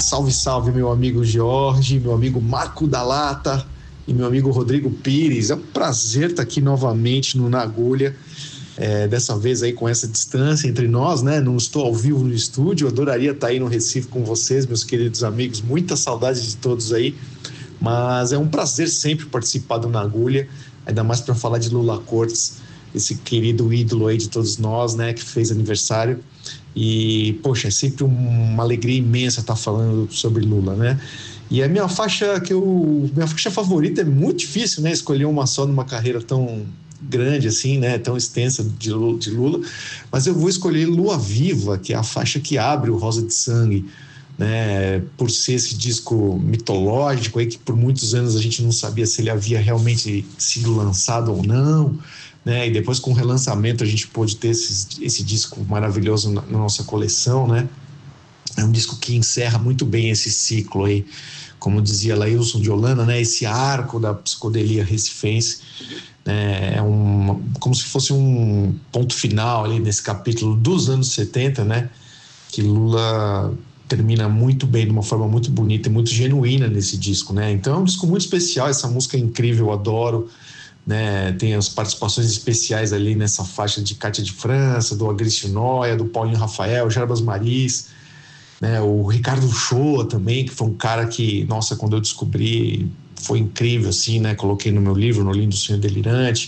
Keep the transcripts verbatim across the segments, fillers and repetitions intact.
Salve, salve, meu amigo Jorge, meu amigo Marco da Lata e meu amigo Rodrigo Pires. É um prazer estar aqui novamente no Na Agulha, é, dessa vez aí com essa distância entre nós, né? Não estou ao vivo no estúdio, eu adoraria estar aí no Recife com vocês, meus queridos amigos, muita saudade de todos aí, mas é um prazer sempre participar do Na Agulha, ainda mais para falar de Lula Cortes, esse querido ídolo aí de todos nós, né? Que fez aniversário. E, poxa, é sempre uma alegria imensa estar falando sobre Lula, né? E a minha faixa que eu, minha faixa favorita é muito difícil, né? Escolher uma só numa carreira tão grande assim, né? Tão extensa de Lula, de Lula. Mas eu vou escolher Lua Viva, que é a faixa que abre o Rosa de Sangue, né? Por ser esse disco mitológico aí que por muitos anos a gente não sabia se ele havia realmente sido lançado ou não, né? E depois com o relançamento a gente pôde ter esse, esse disco maravilhoso na, na nossa coleção, né? É um disco que encerra muito bem esse ciclo aí, como dizia Lailson de Holanda, né? Esse arco da psicodelia recifense, né? É um, como se fosse um ponto final ali nesse capítulo dos anos setenta, né? Que Lula termina muito bem, de uma forma muito bonita e muito genuína nesse disco, né? Então é um disco muito especial, essa música é incrível, eu adoro, né? Tem as participações especiais ali nessa faixa de Cátia de França, do Agrício Noia, do Paulinho Rafael, Jarbas Maris, né? O Ricardo Shoa também, que foi um cara que, nossa, quando eu descobri foi incrível, assim, né? Coloquei no meu livro, no Lindo Sonho Delirante,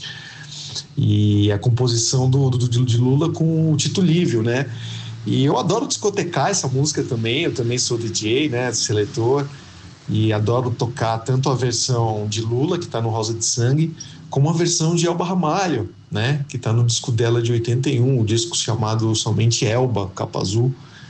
e a composição do, do, de Lula com o Tito Lívio, né? E eu adoro discotecar essa música também, eu também sou D J, né? Seletor, e adoro tocar tanto a versão de Lula, que está no Rosa de Sangue, como a versão de Elba Ramalho, né? Que está no disco dela de oitenta e um, o disco chamado somente Elba, capa azul.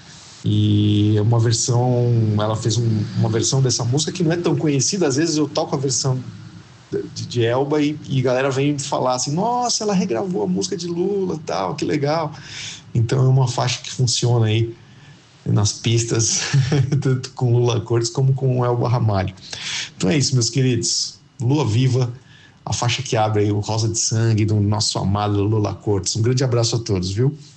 E é uma versão, ela fez um, uma versão dessa música que não é tão conhecida, às vezes eu toco a versão de, de Elba e, e a galera vem falar assim, nossa, ela regravou a música de Lula, tal, que legal. Então é uma faixa que funciona aí nas pistas, tanto com Lula Cortes como com Elba Ramalho. Então é isso, meus queridos. Lua Viva, a faixa que abre aí o Rosa de Sangue do nosso amado Lula Cortes. Um grande abraço a todos, viu?